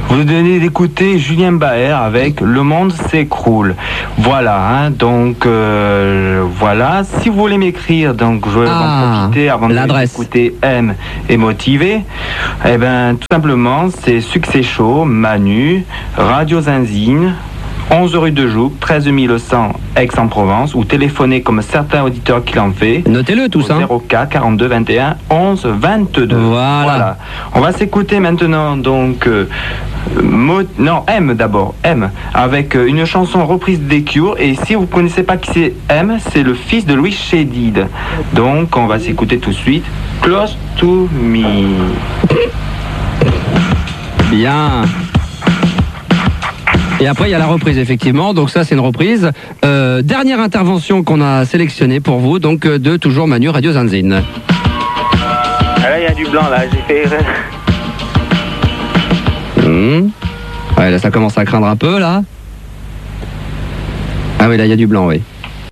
Vous venez d'écouter Julien Baer avec Le Monde s'écroule. Voilà, hein, donc voilà. Si vous voulez m'écrire, donc je vais en profiter avant d'écouter M et Motivé. Eh ben, tout simplement, c'est Succès Chaud, Manu, Radio Zinzine, 11 rue de Joux, 13 100 Aix-en-Provence, ou téléphonez comme certains auditeurs qui l'ont fait. Notez-le tout ça. 04 42 21 11 22. Voilà. On va s'écouter maintenant donc M d'abord, M, avec une chanson reprise des Cure. Et si vous ne connaissez pas qui c'est M, c'est le fils de Louis Chédid. Donc on va s'écouter tout de suite Close to Me. Bien. Et après, il y a la reprise, effectivement. Donc ça, c'est une reprise. Dernière intervention qu'on a sélectionnée pour vous, donc de toujours Manu, Radio Zinzine. Ah là, il y a du blanc, là. J'ai fait... Ouais, là, ça commence à craindre un peu, là. Ah oui, là, il y a du blanc, oui.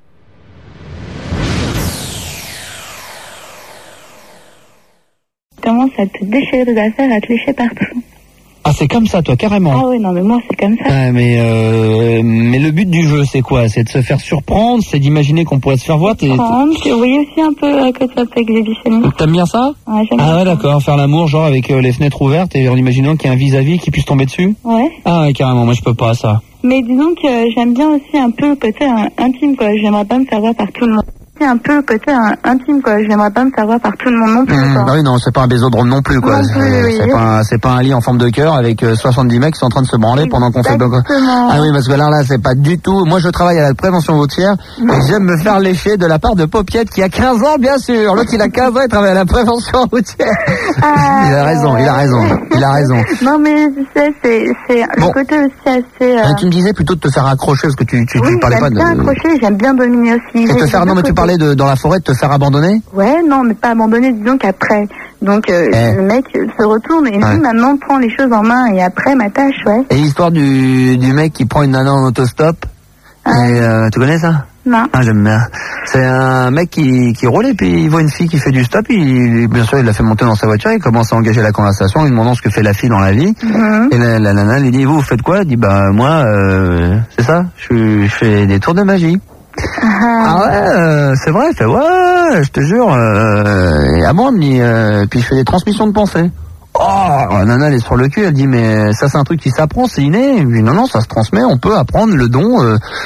Commence à te déchirer des affaires, à te lécher partout. Ah, c'est comme ça, toi, carrément. Ah oui, non, mais moi, c'est comme ça. Ah, mais le but du jeu, c'est quoi? C'est de se faire surprendre? C'est d'imaginer qu'on pourrait se faire voir? Oui, aussi un peu que ça peut exhibitionner. T'aimes bien ça? Ouais, j'aime bien. Ah ouais, d'accord. Faire l'amour, genre avec les fenêtres ouvertes et en imaginant qu'il y a un vis-à-vis qui puisse tomber dessus? Ouais. Ah ouais, carrément, moi je peux pas, ça. Mais disons que j'aime bien aussi un peu le côté intime, quoi. J'aimerais pas me faire voir par tout le monde. C'est un peu le côté intime, quoi. J'aimerais pas me faire voir par tout le monde non plus. Bah oui, non, c'est pas un bésodrome non plus, quoi. C'est pas un lit en forme de cœur avec 70 mecs qui sont en train de se branler pendant qu'on fait... Ah oui, parce que là, c'est pas du tout... Moi, je travaille à la prévention routière et j'aime me faire lécher de la part de Popiette qui a 15 ans, bien sûr. L'autre, il a 15 ans, il travaille à la prévention routière. Il a raison. Non, mais tu sais, c'est le côté aussi assez... Tu me disais plutôt de te faire accrocher parce que tu parlais pas de... j'aime bien accrocher, j'aime bien dominer aussi. Et te faire... Non, mais tu parlais dans la forêt de te faire abandonner? Ouais, non, mais pas abandonner, disons qu'après. Donc, le mec se retourne et lui, maintenant, prend les choses en main et après, m'attache, ouais. Et l'histoire du mec qui prend une nana en autostop, et, tu connais ça? Non. Ah, j'aime bien. C'est un mec qui roule et puis il voit une fille qui fait du stop, bien sûr, il la fait monter dans sa voiture, il commence à engager la conversation, en lui demandant ce que fait la fille dans la vie. Et la nana lui dit, vous faites quoi? Elle dit, bah, moi, c'est ça, je fais des tours de magie. Ah ouais, c'est vrai, fait ouais, je te jure. Ah bon, elle me dit, puis je fais des transmissions de pensée. Oh, la nana elle est sur le cul, elle dit mais ça c'est un truc qui s'apprend, c'est inné. Je dis non, ça se transmet, on peut apprendre le don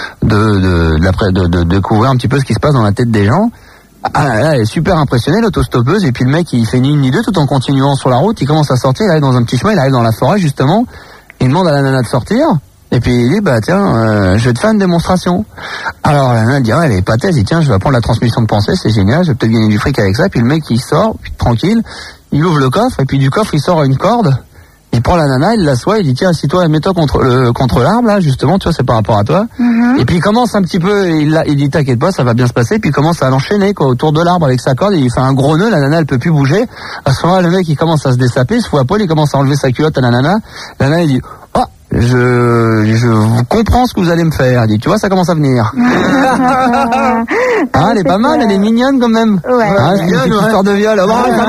de découvrir un petit peu ce qui se passe dans la tête des gens. Ah là, elle est super impressionnée, l'autostoppeuse, et puis le mec il fait ni une ni deux tout en continuant sur la route, il commence à sortir, il arrive dans un petit chemin, il arrive dans la forêt justement, il demande à la nana de sortir. Et puis il dit bah tiens, je vais te faire une démonstration. Alors la nana dit elle est épatée, elle dit tiens, je vais apprendre la transmission de pensée, c'est génial, je vais peut-être gagner du fric avec ça. Puis le mec il sort, puis tranquille, il ouvre le coffre et puis du coffre il sort une corde. Il prend la nana, il l'assoit, il dit tiens, assis-toi, mets-toi contre l'arbre là, justement, tu vois, c'est par rapport à toi. Et puis il commence un petit peu, il dit t'inquiète pas, ça va bien se passer. Puis il commence à l'enchaîner quoi autour de l'arbre avec sa corde. Et il fait un gros nœud, la nana elle peut plus bouger. À ce moment-là, le mec il commence à se dessaper, il se fout à poil, il commence à enlever sa culotte à la nana. La nana il dit oh, je comprends ce que vous allez me faire. Elle dit tu vois, ça commence à venir. Ah, elle est pas mal, elle est mignonne quand même. Ouais. Ah, c'est une petite histoire de viol.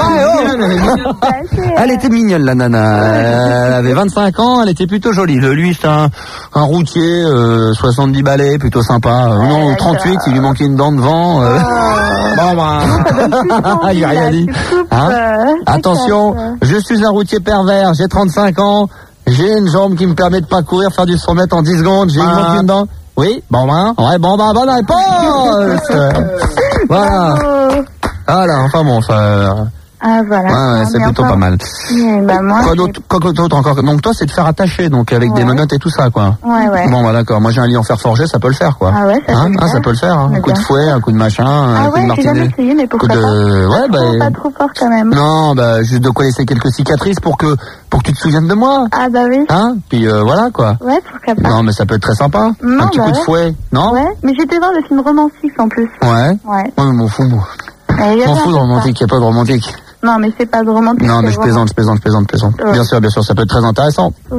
Elle était mignonne la nana. Elle avait 25 ans, elle était plutôt jolie. Lui c'est un routier, 70 balais, plutôt sympa. Non, 38, il lui manquait une dent devant. Bon bah, il a rien dit. Attention, je suis un routier pervers, j'ai 35 ans. J'ai une jambe qui me permet de pas courir, faire du 100 mètres en 10 secondes. J'ai une dent. Oui, bonne réponse. Voilà. Voilà, enfin bon, Ah voilà. Ouais, c'est plutôt pas mal. Bah, moi, quoi d'autre encore? Donc toi, c'est de faire attacher, donc avec des menottes et tout ça, quoi. Ouais. Bon, bah d'accord. Moi, j'ai un lit en fer forgé, ça peut le faire, quoi. Ah ouais, ça peut le faire. Hein. Un coup de fouet, un coup de machin, un coup de martinet. J'ai jamais essayé, mais pourquoi pas? Pas trop fort quand même. Non, bah juste de quoi laisser quelques cicatrices pour que tu te souviennes de moi. Ah bah oui. Hein? Puis voilà, quoi. Ouais, pourquoi pas. Non, mais ça peut être très sympa. Non, un petit coup de fouet, non? Ouais, mais j'étais voir le film romantique en plus. Ouais. Ouais. Moi, je m'en fous, moi. Je m'en fous de romantique, il n'y a pas de romantique. Non, mais c'est pas de romantique. Non, mais je plaisante. Ouais. Bien sûr, ça peut être très intéressant. Oui.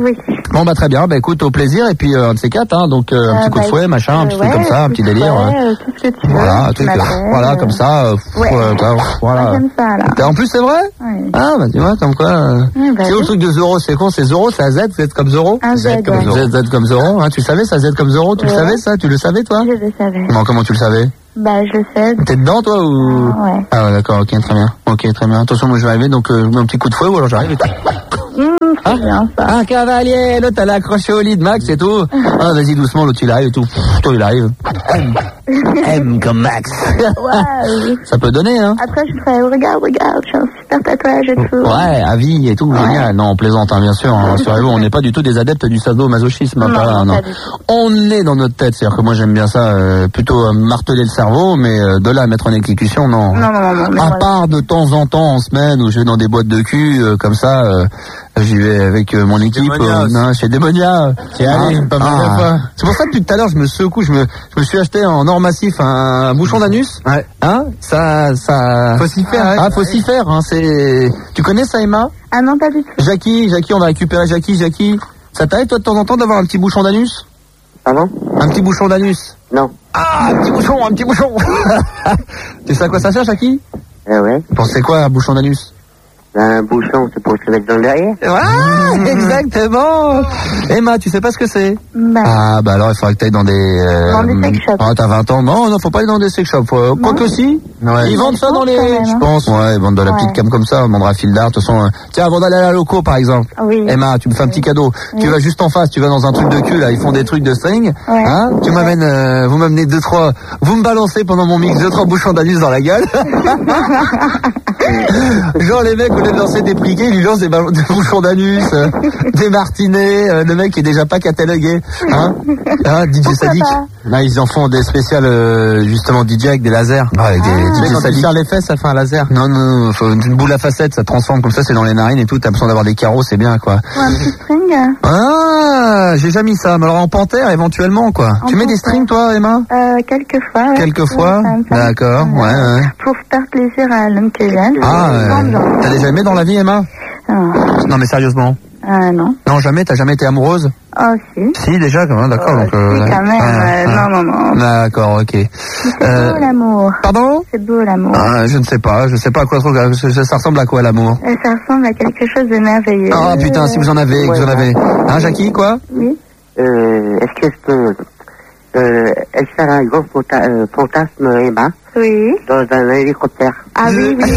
Bon bah très bien, bah écoute, au plaisir, et puis un de ces quatre, hein, donc un petit coup de fouet, machin, un petit truc comme ça, un petit délire. Tout ce que tu veux. Voilà, un truc, voilà, comme ça. Voilà. J'aime ça, là. En plus, c'est vrai? Ouais. Ah, bah tu vois, comme quoi. C'est où le truc de Zoro? C'est con, c'est Zoro, c'est Z, Z comme Zoro? Un Z comme Zoro. Z comme Zoro, hein, tu savais ça, Z comme Zoro? Tu le savais ça? Tu le savais, toi? Je le savais. Non, comment tu le savais? Bah, je le sais. T'es dedans, toi, ou? Ouais. Ah ouais, d'accord, ok, très bien. Ok, très bien. Attention, moi je vais arriver, donc je mets un petit coup de fouet, ou alors j'arrive et tout. C'est bien, ça. Un cavalier, l'autre elle a accroché au lit de Max et tout. Ah, vas-y doucement, l'autre il arrive et tout. Pff, toi il arrive. M comme Max. Ouais. Ça peut donner, hein. Après, je ferais, regarde, j'ai un super tatouage et tout. Ouais, à vie et tout, génial. Non, on plaisante, hein, bien sûr. Hein, rassurez-vous, on n'est pas du tout des adeptes du sadomasochisme. Non, pas, non. pas du tout. On est dans notre tête, c'est-à-dire que moi j'aime bien ça, plutôt marteler le cerveau, mais de là à mettre en exécution, non. Non. À part de temps en temps, en semaine, où je vais dans des boîtes de cul, comme ça, j'y vais avec mon équipe, chez Démonia. C'est allé, pas mal de fois. C'est pour ça que depuis tout à l'heure, je me secoue, je me suis acheté en or massif un bouchon d'anus. Ouais. Hein? Ça. Faut s'y faire, Ah, faut s'y faire, hein, c'est. Tu connais ça, Emma? Ah non, pas du tout. Jackie, on va récupérer Jackie. Ça t'arrive, toi, de temps en temps, d'avoir un petit bouchon d'anus? Pardon? Un petit bouchon d'anus? Non. Ah, un petit bouchon. Tu sais à quoi ça sert, Jackie? Ouais. C'est quoi, un bouchon d'anus? Un bouchon, c'est pour se mettre dans le derrière. Ah, exactement. Emma, tu sais pas ce que c'est? Bah. Ah, bah alors il faudrait que t'ailles dans des... Dans des sex shops. Ah, t'as 20 ans. Non, faut pas aller dans des sex shops. Quoique si. Ouais. Ils vendent ça dans les... Je pense. Ouais, ils vendent de la petite cam comme ça, on vendra fil d'art. De toute façon, tiens, avant d'aller à la loco, par exemple. Oui. Emma, tu me fais un petit cadeau. Tu vas juste en face, tu vas dans un truc de cul, là, ils font des trucs de string. Ouais. Hein? Tu m'amènes, vous m'amenez 2-3, vous me balancez pendant mon mix 2-3 bouchons d'anus dans la gueule. Genre les mecs, au lieu de lancer des briquets, ils lui lancent des bouchons d'anus, des martinets, le mec est déjà pas catalogué. Hein? DJ Sadique. Là, ils en font des spéciales, justement, DJ avec des lasers. Ah, avec des DJ Quand tu Sadique. serres les fesses, ça fait un laser. Non, faut une boule à facettes, ça transforme comme ça, c'est dans les narines et tout, t'as besoin d'avoir des carreaux, c'est bien, quoi. Ou un petit string. Ah, j'ai jamais mis ça, mais alors en panthère, éventuellement, quoi. Tu mets des strings, toi, Emma? Quelquefois. Ouais. Quelquefois? D'accord, ouais. Pour faire plaisir à l'homme que j'aime. Ah, t'as déjà aimé dans la vie, Emma? Non, mais sérieusement. Non. Non, jamais, t'as jamais été amoureuse? Oh, si. Si, déjà, quand même, d'accord. Si, quand même. Non. D'accord, ok. C'est beau, l'amour. Pardon? C'est beau, l'amour. Je ne sais pas à quoi trop, ça ressemble à quoi, l'amour? Ça ressemble à quelque chose de merveilleux. Ah, putain, si vous en avez, Hein, Jackie, quoi? Oui. Est-ce que je peux faire un gros fantasme, Emma? Oui. Dans un hélicoptère. Ah oui, je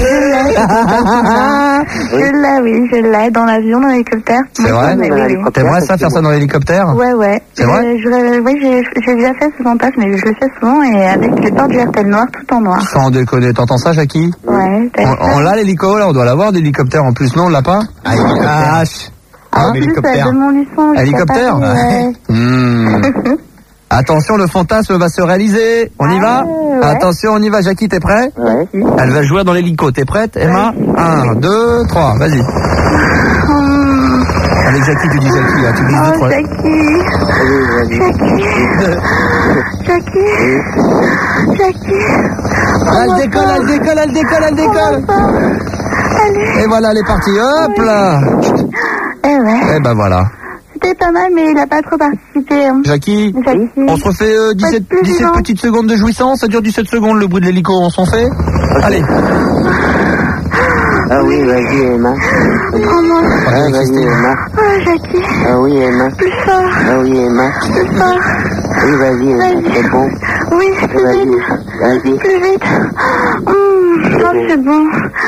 l'ai, dans l'avion, dans l'hélicoptère. C'est vrai? Oui. T'aimerais ça, faire ça dans l'hélicoptère? Ouais. C'est vrai? Oui, j'ai déjà fait ce fantasme, mais je le fais souvent, et avec les portes du RTL noir, tout en noir. Sans déconner, t'entends ça, Jackie? Ouais. On l'a l'hélico, là, on doit l'avoir d'hélicoptère en plus, non, on l'a pas? Hélicoptère. Hélicoptère? Attention, le fantasme va se réaliser. On y va? Ouais. Attention, on y va. Jackie, t'es prêt? Ouais. Elle va jouer dans l'hélico. T'es prête, Emma? 1, 2, 3, vas-y. Avec Jackie, tu dis Jackie, là. Tu dis 2, 3. Jackie. Elle décolle. Et voilà, elle est partie. Hop là. Ouais. Et ben voilà. C'était pas mal, mais il a pas trop participé. Jackie, on se refait 17 petites secondes de jouissance. Ça dure 17 secondes le bruit de l'hélico, on s'en fait? Allez. Ah oui, vas-y, Emma. Prends-moi. Vas-y, Emma. Jackie. Ah oui, Emma. Plus fort. Ah oui, Emma. Plus fort. Oui, vas-y, Emma, c'est bon. Oui, plus vite. Vas-y. Plus vite. C'est bon.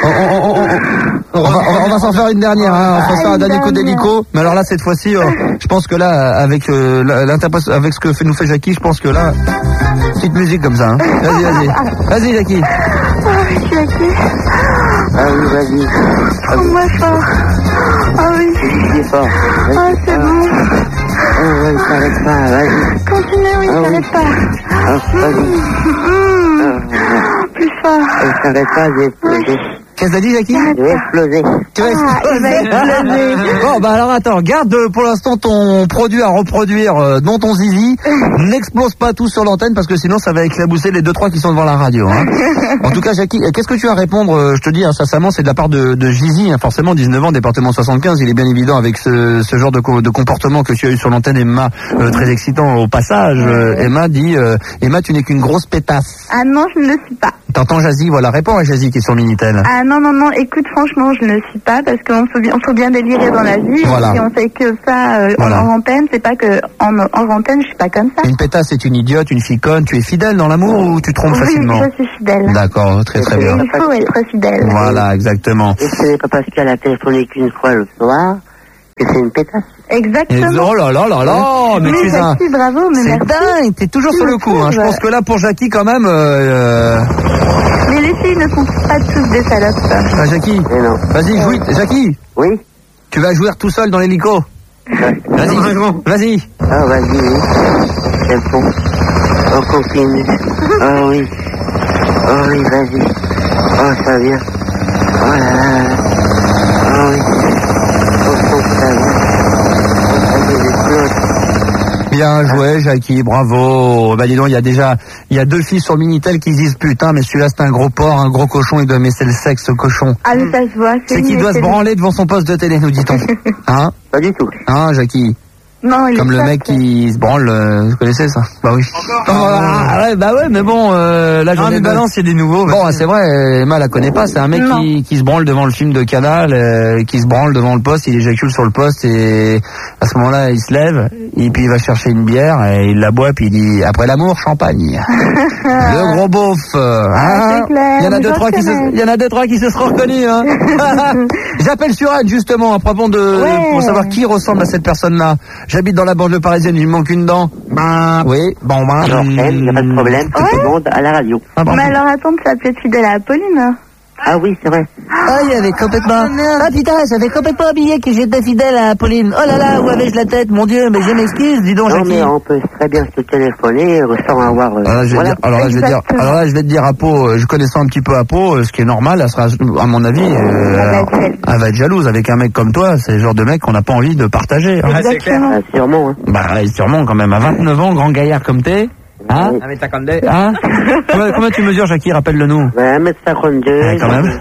On va s'en faire une dernière, hein. On va faire un dernier coup d'hélico. Mais alors là, cette fois-ci, je pense que là, avec l'interprétation, avec ce que nous fait Jackie, je pense que là, petite musique comme ça, hein. Vas-y, Jackie. Jackie. Ah oui, vas-y. Prends-moi fort. Ah oui. C'est fort. C'est bon. Ouais, s'arrête pas, vas-y. Continue, oui, s'arrête pas. Vas-y. Plus fort. S'arrête pas, Qu'est-ce que t'as dit, Jackie? Je vais exploser. Tu vas exploser. Bon, bah alors attends, garde pour l'instant ton produit à reproduire dans ton zizi. N'explose pas tout sur l'antenne parce que sinon ça va éclabousser les 2-3 qui sont devant la radio. Hein. En tout cas, Jackie, qu'est-ce que tu as à répondre? Je te dis sincèrement, c'est de la part de Gizy, hein, forcément 19 ans, département 75. Il est bien évident avec ce genre de comportement que tu as eu sur l'antenne, Emma, très excitant au passage. Emma dit, Emma, tu n'es qu'une grosse pétasse. Ah non, je ne le suis pas. T'entends Jazzy? Voilà, réponds à Jazzy qui est sur Minitel. Ah non, écoute, franchement, je ne le suis pas parce qu'on faut bien délirer dans la vie. Voilà. Et on sait que ça, voilà. en antenne, c'est pas que en antenne, je suis pas comme ça. Une pétasse, c'est une idiote, une fille conne. Tu es fidèle dans l'amour ou tu trompes facilement? Oui, je suis fidèle. D'accord, très bien. Il faut être fidèle. Voilà, exactement. Et ce n'est pas parce qu'elle a téléphoné qu'une fois le soir que c'est une pétasse. Exactement. Et oh là là là là, mais tu es un... Jackie, bravo, mais c'est merci. dingue, t'es toujours sur le coup. Hein. Je pense que là, pour Jackie, quand même... Mais les filles ne sont pas tous des salopes. Ah, Jackie, vas-y, jouis. Jackie. Oui. Tu vas jouer tout seul dans l'hélico. Ouais. Vas-y. Ah, vas-y, oui. C'est bon. On continue. Oh oui. Oh oui, vas-y. Oh, ça vient. Oh là là. Oh oui. Oh, ça vient. Bien joué, Jackie, bravo. Bah dis donc, il y a 2 filles sur Minitel qui disent putain, mais celui-là c'est un gros porc, un gros cochon, il doit aimer le sexe, ce cochon. Ah, mais ça se voit. C'est qu'il doit se branler devant son poste de télé, nous dit-on. Hein? Pas du tout. Hein, Jackie? Non, comme le mec qui se branle, vous connaissez ça? Bah oui. Ouais, mais bon, là j'en ai balance, il y a des nouveaux. Bon, c'est vrai, Emma la connaît pas, c'est un mec qui se branle devant le film de Canal, qui se branle devant le poste, il éjacule sur le poste et à ce moment-là, il se lève et puis il va chercher une bière et il la boit puis il dit après l'amour, champagne. Le gros beauf. Hein, il y en a 2-3 qui se seront reconnus, hein. J'appelle sur Anne justement à propos pour savoir qui ressemble à cette personne-là. J'habite dans la banlieue parisienne, il me manque une dent. Oui, bon, alors, il n'y a pas de problème, tout le monde à la radio. Mais alors, attends, tu vas peut-être fidèle à Apolline. Ah oui, c'est vrai. Ah, il avait complètement... Ah putain, j'avais complètement oublié que j'étais fidèle à Pauline. Oh là là, où avais-je la tête, mon Dieu, mais je m'excuse, dis donc, non, Jackie. mais on peut très bien se téléphoner sans avoir... Alors là, je vais te dire à Pau, je connaissais un petit peu à Pau, ce qui est normal, elle sera, à mon avis, elle va être jalouse avec un mec comme toi, c'est le genre de mec qu'on n'a pas envie de partager. Ah, c'est clair. Ah, sûrement, hein. Bah, sûrement quand même, à 29 ans, grand gaillard comme t'es. Hein? Hein? Combien tu mesures, Jackie? Rappelle-le-nous. 1m52. Ouais, quand même.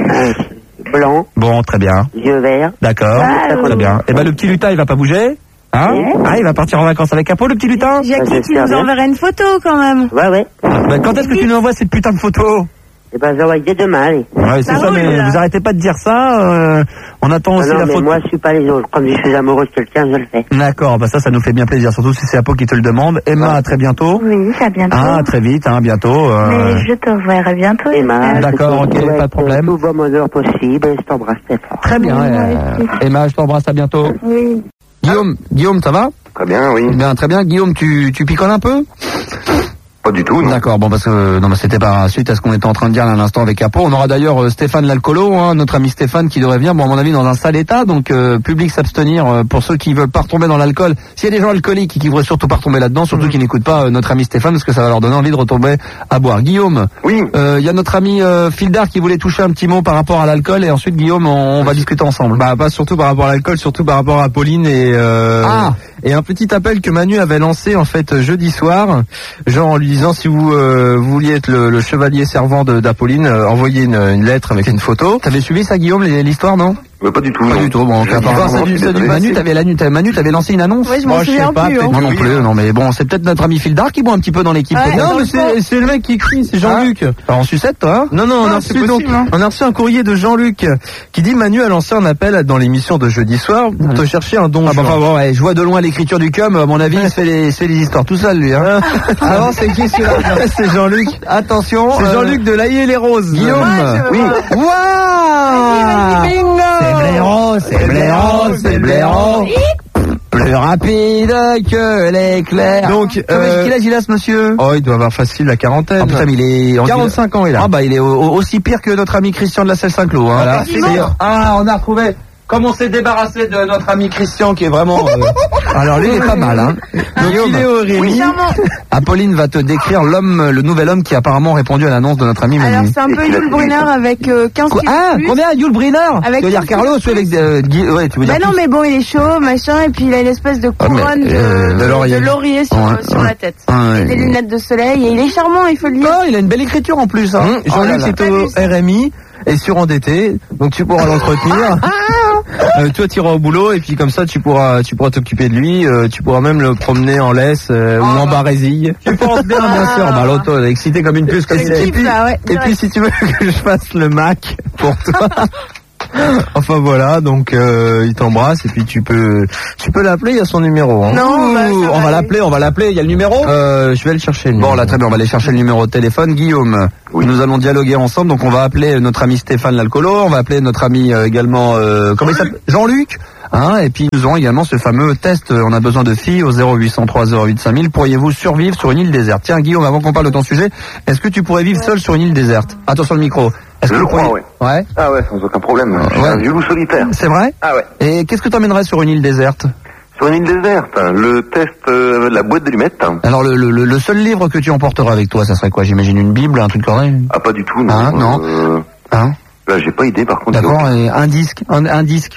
Blanc. Bon, très bien. Yeux verts. D'accord. Très bien. Et ben, le petit lutin, il va pas bouger? Hein? Ah, il va partir en vacances avec Apo, le petit lutin? Jackie, tu nous enverrais une photo, quand même. Ouais. Ben, quand est-ce que tu nous envoies cette putain de photo? Eh ben, j'envoie dès demain, allez. Ouais, c'est ça, mais vous arrêtez pas de dire ça, on attend aussi la photo. Moi, je suis pas les autres. Quand je suis amoureux de quelqu'un, je le fais. D'accord, bah ça nous fait bien plaisir, surtout si c'est Apo qui te le demande. Emma, à très bientôt. Oui, à bientôt. Ah, très vite, bientôt. Mais je te reverrai bientôt. Emma, d'accord, ok, pas de problème. Tout bon bonheur possible, et je t'embrasse très fort. Très bien, Emma, je t'embrasse, à bientôt. Oui. Guillaume, ça va? Très bien, oui. Bien, très bien. Guillaume, tu picoles un peu? Pas du tout, non. D'accord, bon, parce que c'était par suite à ce qu'on était en train de dire à l'instant avec Apo. On aura d'ailleurs Stéphane l'alcoolo, notre ami Stéphane qui devrait venir, bon, à mon avis, dans un sale état, donc public s'abstenir pour ceux qui veulent pas retomber dans l'alcool. S'il y a des gens alcooliques qui voudraient surtout pas retomber là-dedans, surtout qui n'écoutent pas notre ami Stéphane, parce que ça va leur donner envie de retomber à boire. Guillaume, oui. Il y a notre ami Fildar qui voulait toucher un petit mot par rapport à l'alcool, et ensuite Guillaume, on va discuter ensemble. Bah, pas surtout par rapport à l'alcool, surtout par rapport à Pauline et un petit appel que Manu avait lancé en fait jeudi soir, genre en lui disant si vous vouliez être le chevalier servant d'Apolline, envoyez une lettre avec une photo. T'avais suivi ça, Guillaume, l'histoire, non? Pas du tout. Pas du tout. Bon, Manu, t'avais lancé une annonce. Oui, je m'en souviens plus. Moi non plus. Non, mais bon, c'est peut-être notre ami Fildar qui boit un petit peu dans l'équipe. Non, mais c'est le mec qui écrit, c'est Jean-Luc. En sucette, toi? Non, on a reçu un courrier de Jean-Luc qui dit Manu a lancé un appel dans l'émission de jeudi soir pour te chercher un don. Je vois de loin l'écriture du cum. À mon avis, il se fait les histoires tout seul, lui. Hein. Alors, c'est qui celui-là? C'est Jean-Luc. Attention. C'est Jean-Luc de l'Aillé les Roses. Guillaume. Oui. Waouh! C'est blaireau. Plus rapide que l'éclair. Donc, quel âge il a, ce monsieur? Oh, il doit avoir facile la quarantaine. Ah, putain, il est... 45 ans, il a. Ah, bah, il est aussi pire que notre ami Christian de la Selle Saint-Cloud, hein. Voilà. On a retrouvé. comme on s'est débarrassé de notre ami Christian qui est vraiment... Alors lui il est pas mal, hein. Donc il est au Rémi. Apolline va te décrire le nouvel homme qui a apparemment répondu à l'annonce de notre ami Manu. Alors c'est un peu Yul Brynner avec 15 kilos. Ah, combien Yul Brynner? Avec tu veux dire Carlos ou avec ouais, tu veux dire non mais bon il est chaud, machin, et puis il a une espèce de couronne de laurier sur la tête. Et des lunettes de soleil, et il est charmant, il faut le dire. Oh, il a une belle écriture en plus, hein. Jean-Luc c'est au RMI. Et surendetté, donc tu pourras l'entretenir. Toi tu iras au boulot et puis comme ça tu pourras t'occuper de lui, tu pourras même le promener en laisse ou en barésille. Tu penses bien sûr, bah l'auto est excité comme une puce comme ça. Et puis si tu veux que je fasse le Mac pour toi. Enfin voilà, donc il t'embrasse et puis tu peux l'appeler, il y a son numéro. Hein. Non, on va l'appeler, il y a le numéro. Je vais le chercher. Bon là très bien, on va aller chercher le numéro de téléphone. Guillaume, nous allons dialoguer ensemble, donc on va appeler notre ami Stéphane l'alcoolo, on va appeler notre ami également comment il s'appelle, Jean-Luc. Hein, et puis nous aurons également ce fameux test, on a besoin de filles au 0803 08 5000. Pourriez-vous survivre sur une île déserte? Tiens Guillaume, avant qu'on parle de ton sujet, est-ce que tu pourrais vivre seul sur une île déserte? Attention le micro. Est-ce que je crois, ouais. Ouais. Ah ouais, sans aucun problème. Je suis un vieux loup solitaire. C'est vrai? Ah ouais. Et qu'est-ce que t'emmènerais sur une île déserte? Sur une île déserte, le test de la boîte d'allumettes. Alors le seul livre que tu emporteras avec toi, ça serait quoi? J'imagine une Bible, un truc correct? Ah pas du tout, non. Hein, non. Là j'ai pas idée par contre. D'accord, et un disque. Un disque.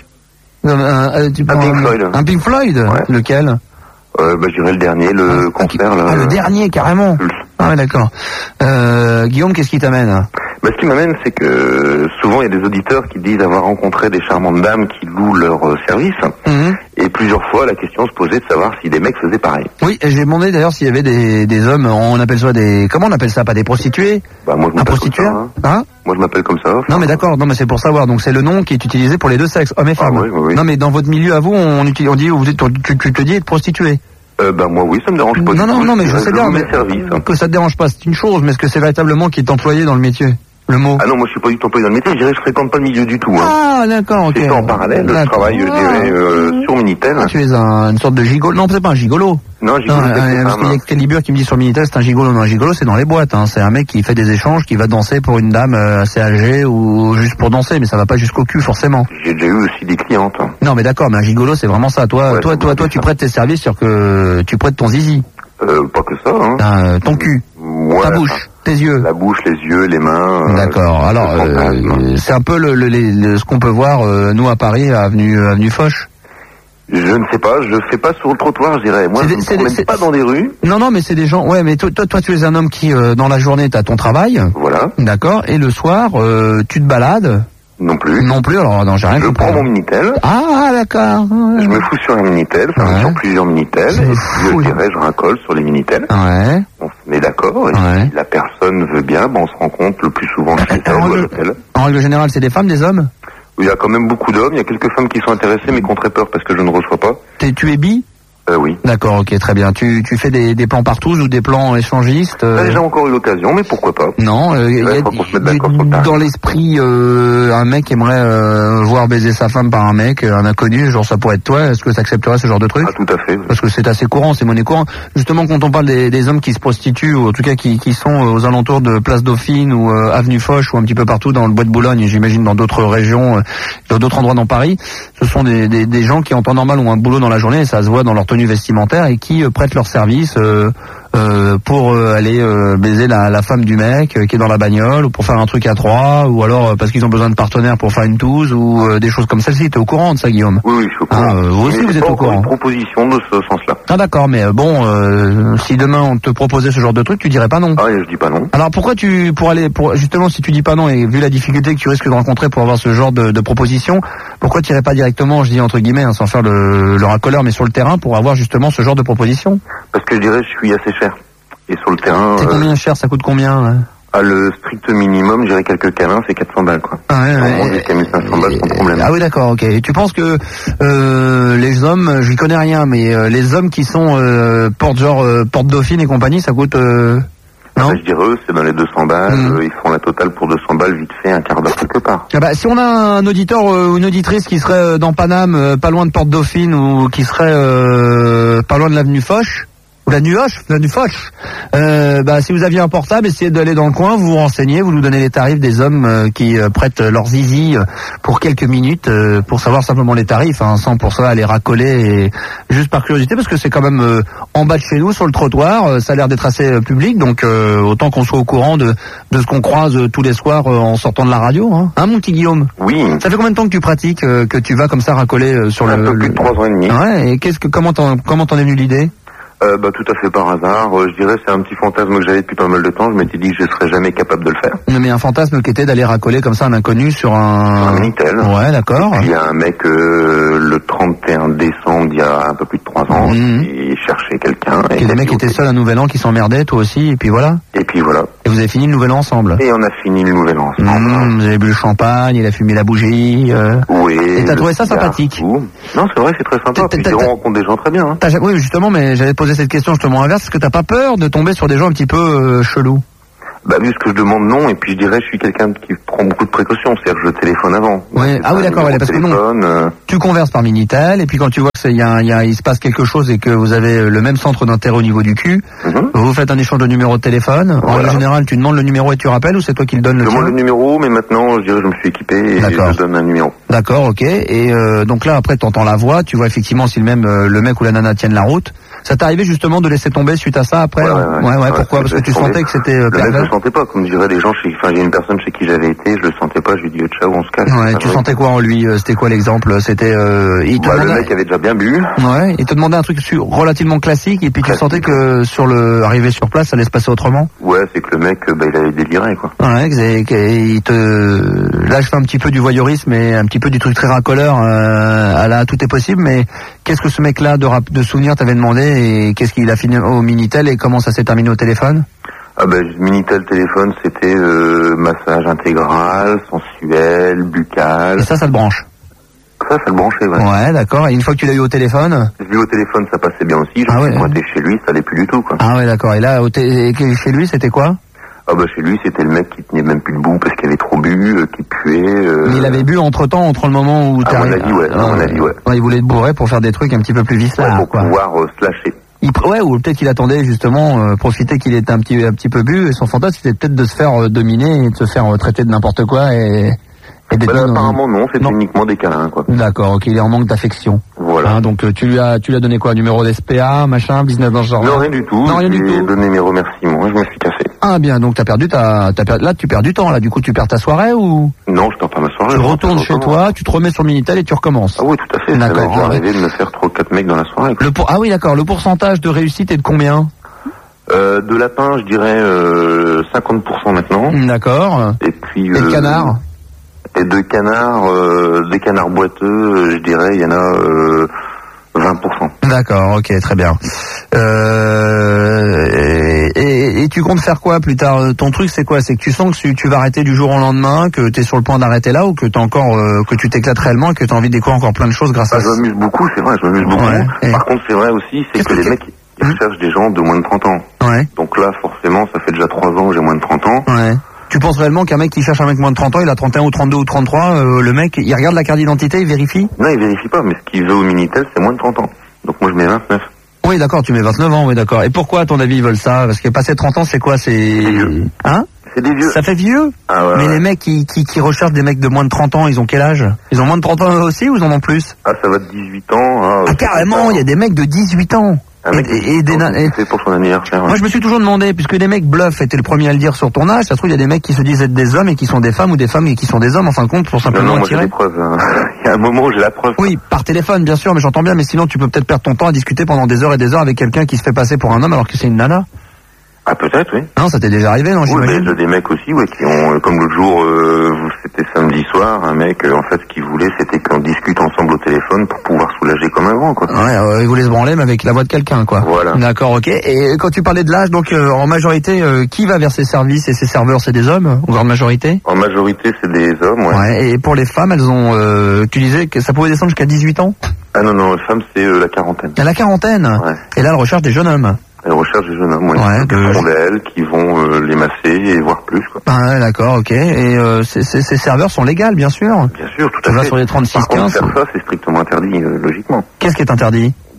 Un Pink Floyd. Un Pink Floyd? Ouais. Lequel? Je dirais le dernier, le concert là. Ah, le dernier, carrément. Ah ouais, d'accord. Guillaume, qu'est-ce qui t'amène? Ce qui m'amène, c'est que souvent il y a des auditeurs qui disent avoir rencontré des charmantes dames qui louent leur service. Et plusieurs fois, la question se posait de savoir si des mecs faisaient pareil. Oui, et j'ai demandé d'ailleurs s'il y avait des hommes, on appelle ça comment on appelle ça? Pas des prostituées? Moi je m'appelle comme ça. Hein? Moi je m'appelle comme ça. Non mais d'accord, non mais c'est pour savoir. Donc c'est le nom qui est utilisé pour les deux sexes, hommes et femmes. Oui. Non mais dans votre milieu à vous, on dit, tu te dis être prostituée. Moi oui, ça me dérange pas. Non, mais je sais bien, mais que ça te dérange pas, c'est une chose, mais est-ce que c'est véritablement qui est employé dans le métier? Le mot. Ah non, moi je suis pas du tout employé dans le métier, je dirais que je fréquente pas le milieu du tout. Hein. Ah d'accord, ok. C'est ça en parallèle, je travaille, je dirais, sur Minitel. Tu es une sorte de gigolo. Non, c'est pas un gigolo. Non, gigolo. Parce qu'il y a Calibur qui me dit sur Minitel, c'est un gigolo. Non, un gigolo, c'est dans les boîtes. Hein. C'est un mec qui fait des échanges, qui va danser pour une dame assez âgée ou juste pour danser, mais ça va pas jusqu'au cul forcément. J'ai déjà eu aussi des clientes. Hein. Non, mais d'accord, mais un gigolo, c'est vraiment ça. Toi, tu prêtes tes services sur que tu prêtes ton zizi. Pas que ça. Hein. Ton cul. Ouais, ta bouche. Tes yeux. La bouche, les yeux, les mains. D'accord. Alors, c'est un peu ce qu'on peut voir, nous, à Paris, à avenue Foch. Je ne sais pas, je fais pas sur le trottoir, je dirais. Moi, je ne promène pas dans des rues. Non, mais c'est des gens... Ouais, mais toi, tu es un homme qui, dans la journée, t'as ton travail. Voilà. D'accord. Et le soir, tu te balades. Non plus. Non plus, alors non, j'ai rien compris. Je prends mon Minitel. Ah, d'accord. Je me fous sur un Minitel, sur plusieurs Minitel, et puis je racole sur les Minitel. Ouais. On se met d'accord, et si la personne veut bien, on se rencontre le plus souvent chez elle ou à l'hôtel. En règle générale, c'est des femmes, des hommes? Il y a quand même beaucoup d'hommes, il y a quelques femmes qui sont intéressées, mais qui ont très peur parce que je ne reçois pas. Tu es bi? Oui. D'accord, ok, très bien. Tu fais des plans partout ou des plans échangistes? J'ai déjà encore eu l'occasion, mais pourquoi pas? Non, dans l'esprit, un mec aimerait voir baiser sa femme par un mec, un inconnu, genre ça pourrait être toi. Est-ce que tu accepterais ce genre de truc? Ah, tout à fait. Parce que c'est assez courant, c'est monnaie courante. Justement, quand on parle des hommes qui se prostituent, ou en tout cas qui sont aux alentours de Place Dauphine ou Avenue Foch ou un petit peu partout dans le Bois de Boulogne, et j'imagine dans d'autres régions, dans d'autres endroits dans Paris, ce sont des gens qui en temps normal ont un boulot dans la journée, et ça se voit dans leur tenue vestimentaire, et qui prêtent leur service pour aller baiser la femme du mec qui est dans la bagnole, ou pour faire un truc à trois, ou alors parce qu'ils ont besoin de partenaires pour faire une touze, ou des choses comme celle-ci. T'es au courant de ça, Guillaume? Oui, je suis au courant. Vous aussi, vous êtes au courant. Une proposition de ce sens-là. Ah d'accord, mais si demain on te proposait ce genre de truc, tu dirais pas non? Ah, je dis pas non. Alors pourquoi justement, si tu dis pas non, et vu la difficulté que tu risques de rencontrer pour avoir ce genre de proposition, pourquoi tu irais pas directement, je dis entre guillemets, sans faire le racoleur, mais sur le terrain pour avoir justement ce genre de proposition? Parce que je dirais je suis assez cher. Et sur le terrain... C'est combien cher? Ça coûte combien? Le strict minimum, je dirais quelques câlins, c'est 400 balles, quoi. Ah ouais. Jusqu'à 1500 balles sans problème. Ah oui, d'accord, ok. Et tu penses que les hommes, je n'y connais rien, mais les hommes qui sont Porte Dauphine et compagnie, ça coûte... Non, je dirais eux, c'est dans les 200 balles, ils font la totale pour 200 balles, vite fait, un quart d'heure quelque part. Ah si on a un auditeur ou une auditrice qui serait dans Paname, pas loin de Porte Dauphine, ou qui serait pas loin de l'avenue Foch, ou la Nuoche, si vous aviez un portable, essayez d'aller dans le coin, vous vous renseignez, vous nous donnez les tarifs des hommes qui prêtent leur zizi pour quelques minutes pour savoir simplement les tarifs, sans pour ça aller racoler, et juste par curiosité, parce que c'est quand même en bas de chez nous, sur le trottoir, ça a l'air d'être assez public, donc autant qu'on soit au courant de ce qu'on croise tous les soirs en sortant de la radio, hein, mon petit Guillaume? Oui. Ça fait combien de temps que tu pratiques, que tu vas comme ça racoler sur un peu plus de 3 ans et demi. Ouais, et comment t'en es venu l'idée? Tout à fait par hasard. Je dirais c'est un petit fantasme que j'avais depuis pas mal de temps. Je m'étais dit que je serais jamais capable de le faire. Mais un fantasme qui était d'aller racoler comme ça un inconnu sur un Minitel. Ouais, d'accord. Il y a un mec le 31 décembre, il y a un peu plus de 3 ans, qui cherchait quelqu'un. Et les mecs étaient seuls un nouvel an, qui s'emmerdaient, toi aussi, et puis voilà. Et puis voilà. Et vous avez fini le nouvel an ensemble? Et on a fini le nouvel an ensemble. Vous avez bu le champagne, il a fumé la bougie. Oui. Et t'as trouvé ça sympathique? Non, c'est vrai, c'est très sympa. Puis on rencontre des gens très bien. Oui, justement, mais j'allais te poser cette question justement inverse. Est-ce que t'as pas peur de tomber sur des gens un petit peu chelous? Vu ce que je demande, non. Et puis je dirais, je suis quelqu'un qui prend beaucoup de précautions. C'est-à-dire que je téléphone avant. Ouais. Ah oui, d'accord. Parce que non. Tu converses par Minitel, et puis quand tu vois que il se passe quelque chose et que vous avez le même centre d'intérêt au niveau du cul, vous faites un échange de numéro de téléphone. Voilà. En général, tu demandes le numéro et tu rappelles, ou c'est toi qui le donnes? Je demande le numéro, mais maintenant, je dirais, je me suis équipé et je donne un numéro. D'accord, ok. Et donc là, après, t'entends la voix, tu vois effectivement si le mec ou la nana tiennent la route. Ça t'est arrivé justement de laisser tomber suite à ça après? Ouais. Pourquoi? Parce que tu sentais que c'était le mec, je le sentais pas, comme diraient les gens. Il y a une personne chez qui j'avais été, je le sentais pas. Je lui ai dit ciao, on se casse. Ouais. Tu sentais quoi en lui? C'était quoi l'exemple? C'était le mec avait déjà bien bu. Ouais. Il te demandait un truc relativement classique, et puis tu sentais que arrivé sur place, ça allait se passer autrement. Ouais, c'est que le mec, il avait déliré, quoi. Ouais. Là, je fais un petit peu du voyeurisme et un petit peu du truc très racoleur. Là, tout est possible. Mais qu'est-ce que ce mec-là de souvenir t'avait demandé? Et qu'est-ce qu'il a fini au Minitel, et comment ça s'est terminé au téléphone? Minitel téléphone, c'était massage intégral, sensuel, buccal. Et ça te branche? Ça le branchait, ouais. Ouais, d'accord. Et une fois que tu l'as eu au téléphone? Je l'ai eu au téléphone, ça passait bien aussi. Je me suis pointé chez lui, ça allait plus du tout, quoi. Ah ouais, d'accord. Et là, chez lui, c'était quoi? Chez lui, c'était le mec qui tenait même plus debout parce qu'il avait trop bu, qui puait. Mais il avait bu entre le moment où t'es arrivé. À mon avis, ouais. Il voulait te bourrer pour faire des trucs un petit peu plus vicelard, pour pouvoir se lâcher. Ou peut-être qu'il attendait justement profiter qu'il était un petit peu bu, et son fantasme c'était peut-être de se faire dominer et de se faire traiter de n'importe quoi et apparemment non, c'était uniquement des câlins, quoi. D'accord, ok, il est en manque d'affection. Voilà. Donc tu lui as donné quoi? Numéro d'SPA, machin, business dans ce genre? Non, rien du tout. Non, rien du tout. J'ai donné mes remerciements, je me suis cassé. Ah bien, donc là tu perds du temps, là, du coup tu perds ta soirée ou? Non, je perds pas ma soirée. Tu retournes chez toi, tu te remets sur Minitel et tu recommences. Ah oui, tout à fait. D'accord. Ça m'est déjà arrivé de me faire 3-4 mecs dans la soirée, quoi. Ah oui, d'accord. Le pourcentage de réussite est de combien? De lapin, je dirais 50% maintenant. D'accord. Et puis et de canard? Et de canards, des canards boiteux, je dirais, il y en a 20%. D'accord, ok, très bien. Et tu comptes faire quoi plus tard? Ton truc, c'est quoi? C'est que tu sens que tu vas arrêter du jour au lendemain, que tu es sur le point d'arrêter là, ou que t'as encore que tu t'éclates réellement et que tu as envie de découvrir encore plein de choses grâce à ça? Je m'amuse beaucoup, c'est vrai, je m'amuse beaucoup. Ouais, par contre, c'est vrai aussi, c'est que les mecs, ils recherchent des gens de moins de 30 ans. Ouais. Donc là, forcément, ça fait déjà 3 ans que j'ai moins de 30 ans. Ouais. Tu penses réellement qu'un mec qui cherche un mec moins de 30 ans, il a 31 ou 32 ou 33, le mec, il regarde la carte d'identité, il vérifie? Non, il vérifie pas, mais ce qu'il veut au Minitel, c'est moins de 30 ans. Donc moi, je mets 29. Oui, d'accord, tu mets 29 ans, oui, d'accord. Et pourquoi, à ton avis, ils veulent ça? Parce que passer 30 ans, c'est quoi? C'est vieux. Hein? C'est des vieux. Ça fait vieux? Ah ouais. Mais les mecs qui recherchent des mecs de moins de 30 ans, ils ont quel âge? Ils ont moins de 30 ans eux aussi, ou ils en ont plus? Ah, ça va de 18 ans. Ah, carrément, il y a des mecs de 18 ans. C'est pour son anniversaire. Moi, je me suis toujours demandé, puisque les mecs bluffent, et t'es le premier à le dire sur ton âge, ça se trouve, il y a des mecs qui se disent être des hommes et qui sont des femmes, ou des femmes et qui sont des hommes, en fin de compte, pour simplement moi, j'ai des preuves. Il y a un moment où j'ai la preuve. Oui, par téléphone, bien sûr, mais j'entends bien, mais sinon, tu peux peut-être perdre ton temps à discuter pendant des heures et des heures avec quelqu'un qui se fait passer pour un homme alors que c'est une nana. Ah, peut-être, oui. Non, ça t'est déjà arrivé, non, j'imagine? Oui, mais des mecs aussi, qui ont, comme l'autre jour, c'était samedi soir, un mec, en fait, ce qu'il voulait, c'était qu'on discute ensemble au téléphone pour pouvoir soulager comme avant, quoi. Ouais, il voulait se branler, mais avec la voix de quelqu'un, quoi. Voilà. D'accord, ok. Et quand tu parlais de l'âge, donc, en majorité, qui va vers ces services et ces serveurs, c'est des hommes, en grande majorité? En majorité, c'est des hommes, ouais. Ouais, et pour les femmes, elles ont, tu disais que ça pouvait descendre jusqu'à 18 ans? Ah non, les femmes, c'est la quarantaine. À la quarantaine? Ouais. Et là, elles recherchent des jeunes hommes. Elles recherchent des jeunes hommes, qui font d'elles, qui vont les masser et voir plus, quoi. Ah ouais, d'accord, ok. Et ces serveurs sont légales, bien sûr? Bien sûr, tout à fait. Tu vas sur les 36-15. Faire ça, c'est strictement interdit, logiquement. Qu'est-ce qui est interdit?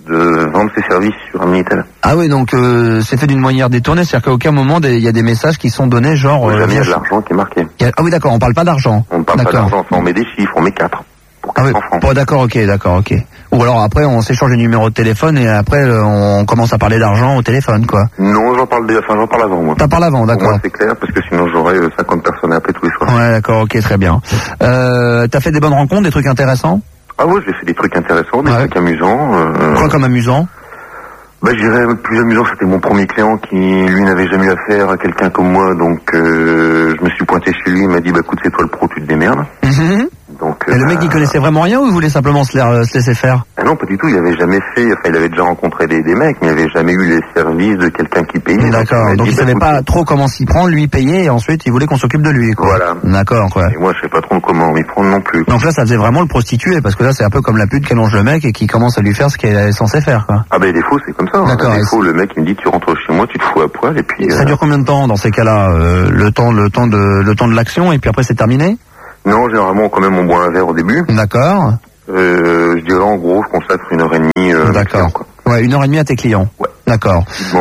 de vendre ses services sur un Minitel. Ah oui, donc c'est fait d'une manière détournée, c'est-à-dire qu'à aucun moment il y a des messages qui sont donnés genre... jamais il y a de l'argent qui est marqué. Ah oui, d'accord, on parle pas d'argent. On ne parle pas d'argent, on met des chiffres, on met 4. Pour 400 francs. Oh, d'accord, ok. Ou alors après on s'échange les numéros de téléphone et après on commence à parler d'argent au téléphone, quoi. Non, j'en parle avant, moi. T'en parles avant, d'accord. Moi, c'est clair, parce que sinon j'aurais 50 personnes à appeler tous les soirs. Ouais, d'accord, ok, très bien. T'as fait des bonnes rencontres, des trucs intéressants? Ah ouais, j'ai fait des trucs intéressants, des trucs amusants. Quoi comme amusant? Bah, je dirais plus amusant, c'était mon premier client qui, lui, n'avait jamais eu affaire à quelqu'un comme moi, donc je me suis pointé chez lui, il m'a dit, bah écoute, c'est toi le pro, tu te démerdes. Donc, et le mec, il connaissait vraiment rien ou il voulait simplement se laisser faire? Ah non, pas du tout, il avait jamais fait, enfin, il avait déjà rencontré des mecs, mais il avait jamais eu les services de quelqu'un qui payait. D'accord, donc il savait pas trop comment s'y prendre, lui payer, et ensuite il voulait qu'on s'occupe de lui, quoi. Voilà. D'accord, quoi. Et moi, je sais pas trop comment m'y prendre non plus. Donc là, ça faisait vraiment le prostitué, parce que là, c'est un peu comme la pute qui allonge le mec et qui commence à lui faire ce qu'il est censé faire, quoi. Ah ben, des fois, c'est comme ça. D'accord. Des fois, le mec, il me dit, tu rentres chez moi, tu te fous à poil, et puis... Ça dure combien de temps, dans ces cas-là? Le temps de l'action, et puis après, c'est terminé? Non, généralement, quand même, on boit un verre au début. D'accord. Je dirais, en gros, je consacre 1h30. D'accord. Ouais, 1h30 à tes clients. Ouais. D'accord.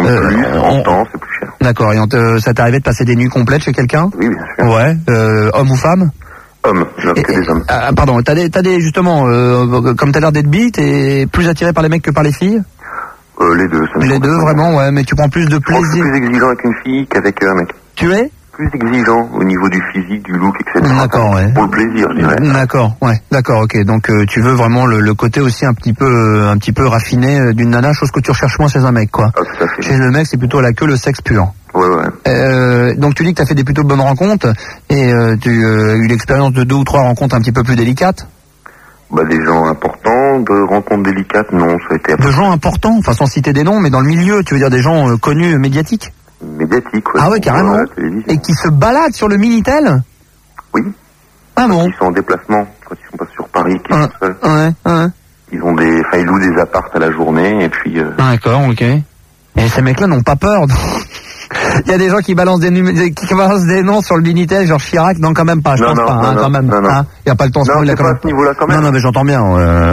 En temps, c'est plus cher. D'accord. Et ça t'est arrivé de passer des nuits complètes chez quelqu'un? Oui, bien sûr. Ouais. Homme ou femme? Homme. Je n'ai que des hommes. Pardon. T'as des justement, comme t'as l'air d'être bi, t'es plus attiré par les mecs que par les filles? Les deux. Les deux, vraiment, ouais. Mais tu prends plus de plaisir. Je suis plus exigeant avec une fille qu'avec un mec. Tu es? Plus exigeant au niveau du physique, du look, etc. D'accord, ouais. Pour le plaisir, je dirais. D'accord, ouais, d'accord, ok. Donc tu veux vraiment le côté aussi un petit peu raffiné d'une nana, chose que tu recherches moins chez un mec, quoi. Ah, tout à fait. Chez le mec, c'est plutôt la queue, le sexe pur. Ouais. Donc tu dis que tu as fait des plutôt bonnes rencontres et tu as eu l'expérience de 2 ou 3 rencontres un petit peu plus délicates. Bah, des gens importants, de rencontres délicates, non, ça a été... De gens importants, enfin sans citer des noms, mais dans le milieu, tu veux dire des gens connus, médiatiques? Médiatiques, ouais. Ah ouais, carrément. Et qui se baladent sur le Minitel? Oui. Ah bon? Ils sont en déplacement, quand ils sont pas sur Paris, qui sont seuls. Ouais. Ils louent des apparts à la journée, et puis... D'accord, ok. Et ces mecs-là n'ont pas peur. Il y a des gens qui balancent des noms sur le Minitel, genre Chirac, non, quand même pas, je pense pas, quand même. Il n'y a pas le temps, non, c'est pas à ce niveau-là, quand même. Non, mais j'entends bien,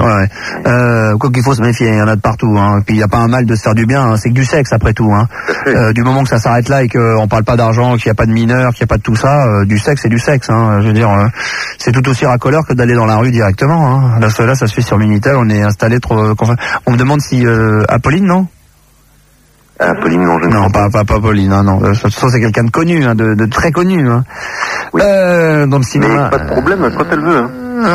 quoi qu'il faut se méfier, il y en a de partout, hein. Puis il n'y a pas un mal de se faire du bien, hein. C'est que du sexe, après tout, hein. Du moment que ça s'arrête là et qu'on parle pas d'argent, qu'il n'y a pas de mineurs, qu'il n'y a pas de tout ça, du sexe, c'est du sexe, hein. Je veux dire, c'est tout aussi racoleur que d'aller dans la rue directement, hein. Là, ça se fait sur Minitel, on est installé trop, on me demande si, Apolline, non? Pauline, non, je ne sais pas. Non, pas Pauline, non. Ça, c'est quelqu'un de connu, hein, de très connu, hein. Oui. Dans le cinéma. Mais pas de problème, quand elle veut, hein.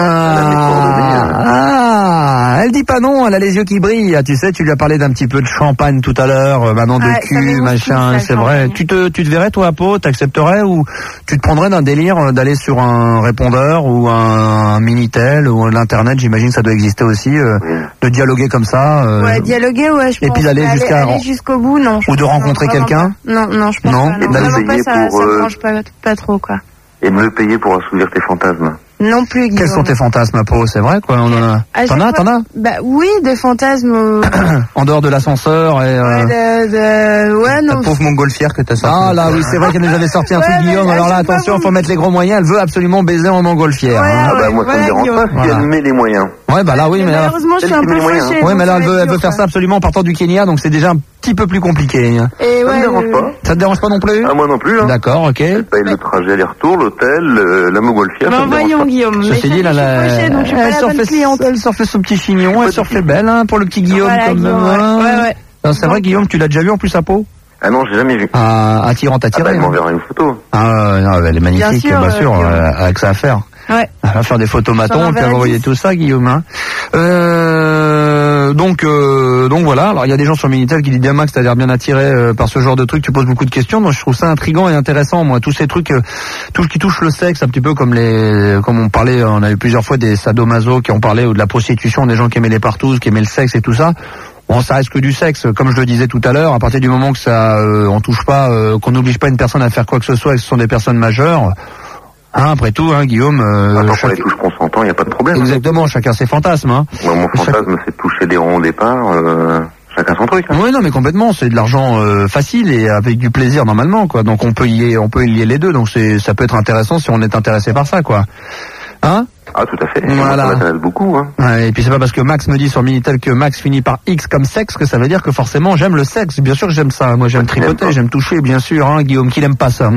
Elle dit pas non, elle a les yeux qui brillent. Tu sais, tu lui as parlé d'un petit peu de champagne tout à l'heure, maintenant de cul, machin, c'est vrai. Tu te verrais, toi, à Pau, t'accepterais ou tu te prendrais d'un délire d'aller sur un répondeur ou un Minitel ou l'internet, j'imagine ça doit exister aussi, de dialoguer comme ça. Ouais, dialoguer, ouais, je pense. Et puis d'aller jusqu'au bout, non. Ou de rencontrer quelqu'un? Non, je pense non. pas. Non, vraiment pas, ça me mange pas trop, quoi. Et de me payer pour assouvir tes fantasmes. Non plus, Guillaume. Quels sont tes fantasmes, à Pau? C'est vrai, quoi, on en a. T'en as? Bah oui, des fantasmes. En dehors de l'ascenseur et. Ouais, non. La pauvre montgolfière que t'as sorti. Ah là, oui, c'est vrai qu'elle nous avait sorti un truc, Guillaume. Alors là, attention, faut mettre les gros moyens. Elle veut absolument baiser en montgolfière. Moi, ça me dérange pas si elle met les moyens. Ouais, bah là, oui, mais malheureusement, je suis un peu fâchée. Ouais, mais là, elle veut faire ça absolument en partant du Kenya, donc c'est déjà un petit peu plus compliqué. Et ça me dérange pas. Ça te dérange pas non plus? Ah, moi non plus, hein. D'accord, ok. Elle paye le trajet aller-retour, l'hôtel, la montgolfière. Ben voyons, Guillaume. Ceci dit, elle surfait son petit chignon, elle surfait belle, hein, pour le petit Guillaume, comme ouais. C'est vrai, Guillaume, tu l'as déjà vu en plus à Pau? Ah non, j'ai jamais vu. Attirante, elle m'enverra une photo. Non, elle est magnifique, bien sûr, avec ça à faire. Ouais. Elle va faire des photos matons, puis elle va envoyer tout ça, Guillaume, hein. Donc voilà. Alors il y a des gens sur Minitel qui disent bien Max, t'as l'air bien attiré par ce genre de truc. Tu poses beaucoup de questions. Moi, je trouve ça intriguant et intéressant. Moi, tous ces trucs, tout ce qui touche le sexe, un petit peu comme on parlait, on a eu plusieurs fois des sadomaso qui ont parlé ou de la prostitution, des gens qui aimaient les partous, qui aimaient le sexe et tout ça. Bon, ça reste que du sexe, comme je le disais tout à l'heure. À partir du moment que ça, on touche pas, qu'on n'oblige pas une personne à faire quoi que ce soit, et que ce sont des personnes majeures. Après tout, Guillaume. Quand les touches consentants, il n'y a pas de problème. Exactement, chacun ses fantasmes. Hein. Moi, mon fantasme, c'est de toucher des ronds au départ. Chacun son truc. Hein. Oui, non, mais complètement. C'est de l'argent facile et avec du plaisir normalement, quoi. Donc on peut y lier les deux. Donc ça peut être intéressant si on est intéressé par ça, quoi. Hein? Ah, tout à fait. Voilà. Ça m'intéresse beaucoup. Hein. Ouais, et puis c'est pas parce que Max me dit sur Minitel que Max finit par X comme sexe que ça veut dire que forcément j'aime le sexe. Bien sûr que j'aime ça. Moi j'aime tripoter, j'aime toucher, bien sûr. Hein, Guillaume, qui n'aime pas ça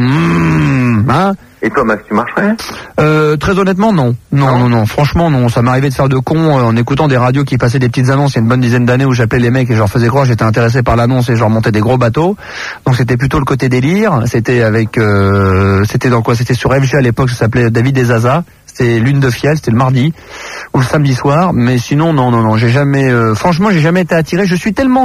hein. Et toi, Max, tu marcherais Très honnêtement, non. Non. Franchement, non. Ça m'arrivait de faire de con en écoutant des radios qui passaient des petites annonces il y a une bonne dizaine d'années où j'appelais les mecs et je leur faisais croire que j'étais intéressé par l'annonce et je leur montais des gros bateaux. Donc c'était plutôt le côté délire. C'était avec, c'était dans quoi? C'était sur FG à l'époque. Ça s'appelait David et Zaza. C'était Lune de Fiel. C'était le mardi ou le samedi soir. Mais sinon, non. J'ai jamais, franchement, j'ai jamais été attiré. Je suis tellement,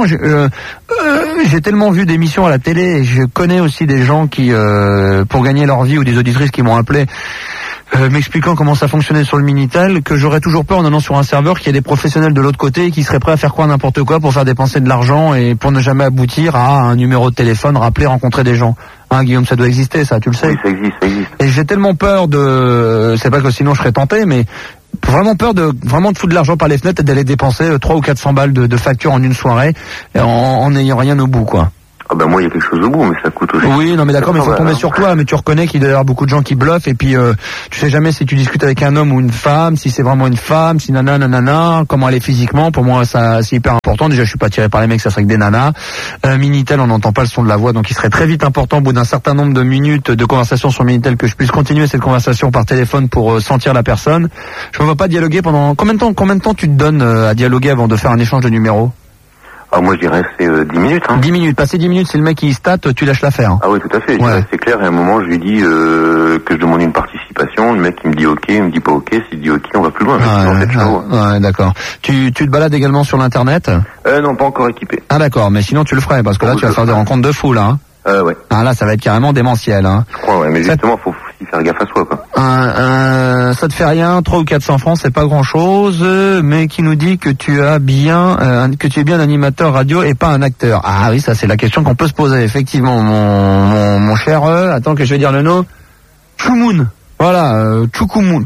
j'ai tellement vu d'émissions à la télé et je connais aussi des gens qui, pour gagner leur vie ou des auditrices qui m'ont appelé m'expliquant comment ça fonctionnait sur le Minitel, que j'aurais toujours peur en allant sur un serveur qu'il y ait des professionnels de l'autre côté qui seraient prêts à faire croire n'importe quoi pour faire dépenser de l'argent et pour ne jamais aboutir à un numéro de téléphone, rappeler, rencontrer des gens. Hein, Guillaume, ça doit exister, ça, tu le sais. Oui, ça existe. Et j'ai tellement peur c'est pas que sinon je serais tenté, mais vraiment peur de foutre de l'argent par les fenêtres et d'aller dépenser 300 ou 400 balles de facture en une soirée en n'ayant rien au bout, quoi. Ah ben moi il y a quelque chose au bout, mais ça coûte aussi. Oui, non mais d'accord, mais il faut tomber sur toi, mais tu reconnais qu'il doit y avoir beaucoup de gens qui bluffent et puis tu sais jamais si tu discutes avec un homme ou une femme, si c'est vraiment une femme, si nanana, comment elle est physiquement. Pour moi ça c'est hyper important. Déjà je suis pas attiré par les mecs, ça serait que des nanas. Minitel, on n'entend pas le son de la voix, donc il serait très vite important au bout d'un certain nombre de minutes de conversation sur Minitel que je puisse continuer cette conversation par téléphone pour sentir la personne. Je me vois pas dialoguer pendant combien de temps tu te donnes à dialoguer avant de faire un échange de numéros? Ah, moi je dirais c'est 10 minutes. Hein. 10 minutes, passer 10 minutes, c'est le mec qui state, tu lâches l'affaire. Ah oui, tout à fait, c'est clair, et à un moment je lui dis que je demande une participation, le mec il me dit ok, il me dit pas ok, s'il dit ok, on va plus loin. Ouais, d'accord. Tu te balades également sur l'internet? Non, pas encore équipé. Ah d'accord, mais sinon tu le ferais, parce que là tu vas faire des rencontres de fou là. Hein. Ouais. Ah là ça va être carrément démentiel. Hein. Je crois, ouais, mais justement faut aussi faire gaffe à soi, quoi. Ça te fait rien, 300 ou 400 francs, c'est pas grand chose, mais qui nous dit que tu es bien un animateur radio et pas un acteur. Ah oui, ça c'est la question qu'on peut se poser, effectivement, mon cher, attends que je vais dire le nom, Choumoun. Voilà, Choumoun.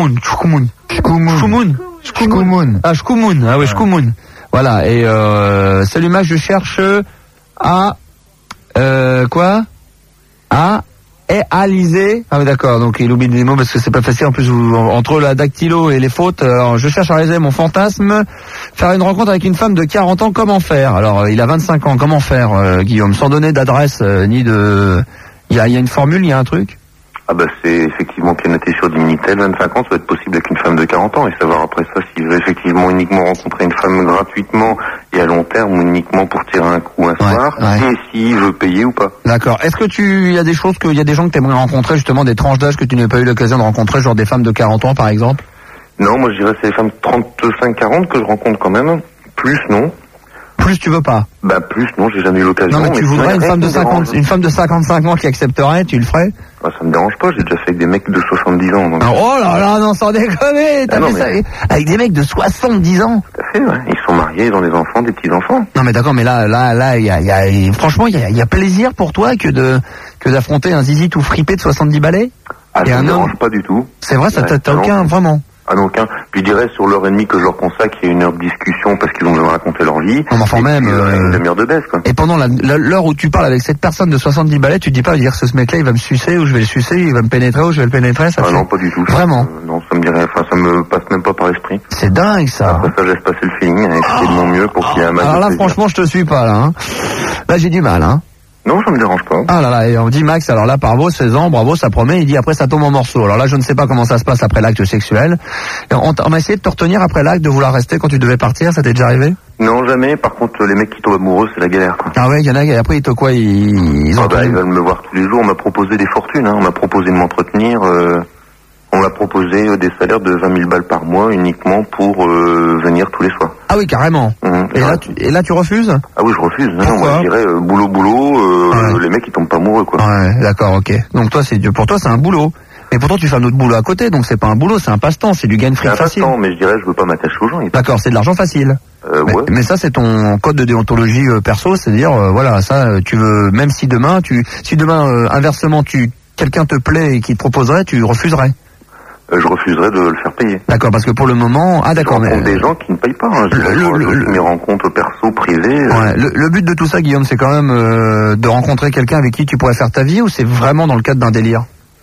Ah, Choumoun. Ah oui, Choumoun. Voilà, et salut Max, je cherche à Alizé. Ah oui, d'accord, donc il oublie des mots parce que c'est pas facile en plus entre la dactylo et les fautes. Alors, je cherche à réaliser mon fantasme, faire une rencontre avec une femme de 40 ans, comment faire? Alors il a 25 ans, comment faire, Guillaume, sans donner d'adresse ni de... Il y a une formule, il y a un truc? Ah bah c'est effectivement qu'il y a noté sur 10 Minitel, 25 ans, ça va être possible avec une femme de 40 ans, et savoir après ça s'il veut effectivement uniquement rencontrer une femme gratuitement et à long terme ou uniquement pour tirer un coup un soir, et s'il veut payer ou pas. D'accord. Est-ce que il y a des choses il y a des gens que tu aimerais rencontrer, justement des tranches d'âge que tu n'as pas eu l'occasion de rencontrer, genre des femmes de 40 ans par exemple? Non, moi je dirais c'est les femmes 35-40 que je rencontre quand même, plus non. Plus tu veux pas? Bah plus non, j'ai jamais eu l'occasion. Non mais tu voudrais une femme de 55 ans qui accepterait, tu le ferais? Ah, ça me dérange pas, j'ai déjà fait avec des mecs de 70 ans. Donc... Oh là là, non, sans déconner, t'as fait ça avec des mecs de 70 ans? Tout à fait, ouais. Ils sont mariés, ils ont des enfants, des petits-enfants. Non mais d'accord, mais là, franchement, il y a plaisir pour toi que d'affronter un zizi tout fripé de 70 balais? Ah, ça me dérange pas du tout. C'est vrai, ça t'as aucun, vraiment? Ah non, aucun. Puis je dirais sur l'heure et demie que je leur consacre, il y a 1 heure de discussion parce qu'ils vont me raconter leur vie. Enfin même une demi-heure de baisse, quoi. Et pendant l'heure où tu parles avec cette personne de 70 balais, tu te dis pas dire ce mec-là il va me sucer ou je vais le sucer, il va me pénétrer ou je vais le pénétrer, ça? Ah non, pas du tout. Vraiment? Non, ça me passe même pas par l'esprit. C'est dingue ça. Après ça, je laisse passer le feeling et je fais de mon mieux pour qu'il y ait un match. Alors là, franchement, je te suis pas là. Hein. Là, j'ai du mal. Hein. Non, ça me dérange pas. Ah là là, et on dit Max, alors là, par vos 16 ans, bravo, ça promet, il dit après ça tombe en morceaux. Alors là, je ne sais pas comment ça se passe après l'acte sexuel. Et on a essayé de te retenir après l'acte, de vouloir rester quand tu devais partir, ça t'est déjà arrivé? Non, jamais. Par contre, les mecs qui tombent amoureux, c'est la galère, quoi. Ah ouais, il y en a, et après, ils veulent me voir tous les jours, on m'a proposé des fortunes, hein. On m'a proposé de m'entretenir, on m'a proposé des salaires de 20 000 balles par mois uniquement pour venir tous les soirs. Ah oui, carrément. Et là, tu refuses? Ah oui, je refuse. Non, moi, je dirais boulot, les mecs ils tombent pas amoureux, quoi. Ouais, d'accord, ok. Donc pour toi c'est un boulot. Mais pourtant tu fais un autre boulot à côté, donc c'est pas un boulot, c'est un passe-temps, c'est du gain fric facile. C'est un passe-temps, mais je dirais je veux pas m'attacher aux gens. D'accord, c'est de l'argent facile. Ouais. Mais ça c'est ton code de déontologie perso, c'est-à-dire voilà, ça tu veux, même si demain inversement quelqu'un te plaît et qui te proposerait, tu refuserais. Je refuserais de le faire payer. D'accord, parce que pour le moment... Ah d'accord, mais... des gens qui ne payent pas. Hein. Mes rencontres perso, privées... Ouais, le but de tout ça, Guillaume, c'est quand même de rencontrer quelqu'un avec qui tu pourrais faire ta vie, ou c'est vraiment dans le cadre d'un délire?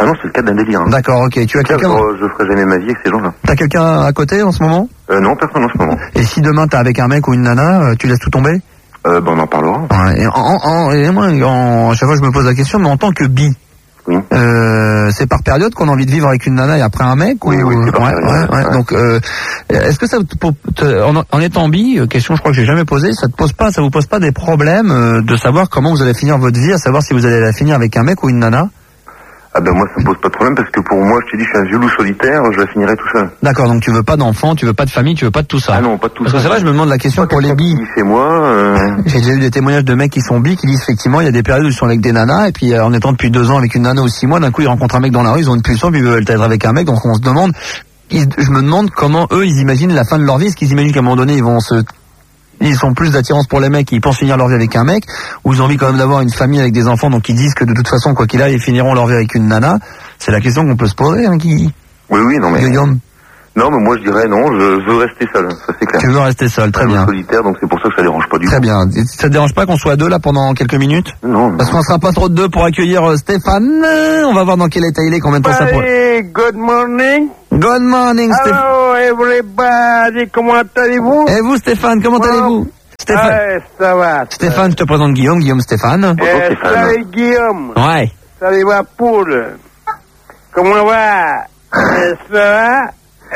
Ah non, c'est le cas d'un délire. Hein. D'accord, ok. Tu as quelqu'un... Je ferai jamais ma vie avec ces gens-là. T'as quelqu'un à côté en ce moment? Non, personne en ce moment. Et si demain t'es avec un mec ou une nana, tu laisses tout tomber? On en parlera. Ouais, et moi, à chaque fois je me pose la question, mais en tant que bi, oui. C'est par période qu'on a envie de vivre avec une nana et après un mec? Oui, c'est par période. Ouais. Donc, est-ce que ça, en étant bi, question je crois que j'ai jamais posée, ça vous pose pas des problèmes de savoir comment vous allez finir votre vie, à savoir si vous allez la finir avec un mec ou une nana? Ah ben moi ça me pose pas de problème parce que pour moi je t'ai dit je suis un vieux loup solitaire, je la finirai tout seul. D'accord, donc tu veux pas d'enfants, tu veux pas de famille, tu veux pas de tout ça. Ah non, pas de tout ça. Parce que c'est vrai, je me demande la question pour les bi. C'est moi. J'ai déjà eu des témoignages de mecs qui sont bi qui disent effectivement il y a des périodes où ils sont avec des nanas et puis en étant depuis 2 ans avec une nana ou 6 mois, d'un coup ils rencontrent un mec dans la rue, ils ont une pulsion puis ils veulent être avec un mec, donc on se demande, je me demande comment eux ils imaginent la fin de leur vie, est-ce qu'ils imaginent qu'à un moment donné ils ont plus d'attirance pour les mecs, ils pensent finir leur vie avec un mec, ou ils ont envie quand même d'avoir une famille avec des enfants, donc ils disent que de toute façon, quoi qu'il aille, ils finiront leur vie avec une nana. C'est la question qu'on peut se poser, hein, Guy. Oui, non mais... Guillaume. Non, mais moi je dirais non, je veux rester seul, ça c'est clair. Tu veux rester seul, très bien. Solitaire, donc c'est pour ça que ça dérange pas du tout. Très bien. Ça te dérange pas qu'on soit 2 là pendant quelques minutes? Non. Parce qu'on sera pas trop de 2 pour accueillir Stéphane. On va voir dans quel état il est, combien de temps ça prend. Good morning. Good morning, Stéphane. Hello everybody, comment allez-vous? Et vous Stéphane, comment allez-vous? Stéphane. Ça va. Stéphane, je te présente Guillaume Stéphane. Salut Guillaume. Ouais. Salut ma poule. Comment va? Ça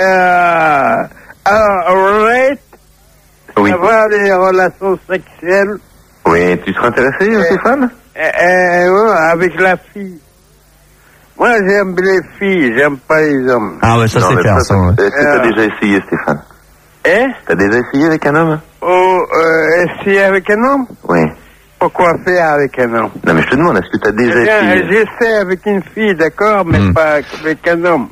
va? Right? Oui. Ça va les relations sexuelles? Oui, tu serais intéressé, Stéphane? Avec la fille. Moi j'aime les filles, j'aime pas les hommes. Ah ouais, ça c'est clair ça. Ouais. Est-ce que t'as déjà essayé, Stéphane? T'as déjà essayé avec un homme? Essayer avec un homme? Oui. Pourquoi faire avec un homme? Non mais je te demande, est-ce que t'as déjà essayé? J'essaie avec une fille, d'accord, mais pas avec un homme.